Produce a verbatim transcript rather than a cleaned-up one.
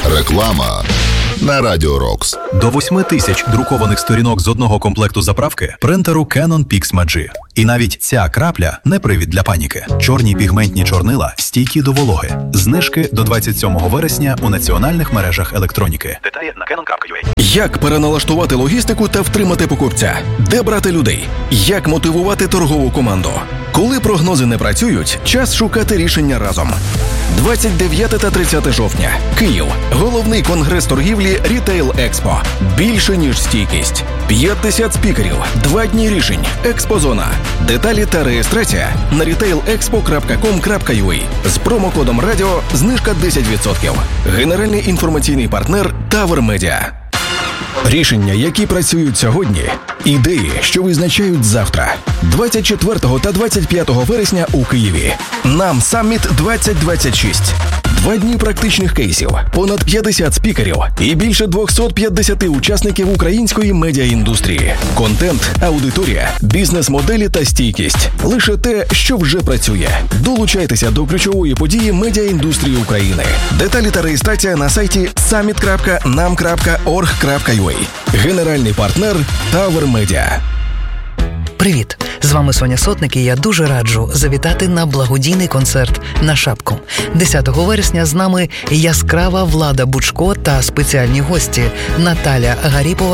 Реклама на Радіо Рокс. До восьми тисяч друкованих сторінок з одного комплекту заправки принтеру Canon Pixma G. І навіть ця крапля не привід для паніки. Чорні пігментні чорнила стійкі до вологи. Знижки до двадцять сьомого вересня у національних мережах електроніки. Деталі на canon крапка ю а. Як переналаштувати логістику та втримати покупця? Де брати людей? Як мотивувати торгову команду? Коли прогнози не працюють, час шукати рішення разом. двадцять дев'яте та тридцяте жовтня. Київ. Головний конгрес торгівлі Retail Expo. Більше, ніж стійкість. п'ятдесят спікерів. Два дні рішень. Експозона. Деталі та реєстрація на рітейл експо крапка ком крапка ю а. З промокодом радіо знижка десять відсотків. Генеральний інформаційний партнер Tower Media. Рішення, які працюють сьогодні. Ідеї, що визначають завтра. двадцять четвертого та двадцять п'ятого вересня у Києві. Нам Саміт двадцять двадцять шість. Два дні практичних кейсів, понад п'ятдесят спікерів і більше двісті п'ятдесят учасників української медіаіндустрії. Контент, аудиторія, бізнес-моделі та стійкість. Лише те, що вже працює. Долучайтеся до ключової події медіаіндустрії України. Деталі та реєстрація на сайті саміт крапка нам крапка орг крапка ю а. Генеральний партнер Tower Media. Привіт! З вами Соня Сотник, і я дуже раджу завітати на благодійний концерт на Шапку. десятого вересня з нами яскрава Влада Бучко та спеціальні гості Наталя Гаріпова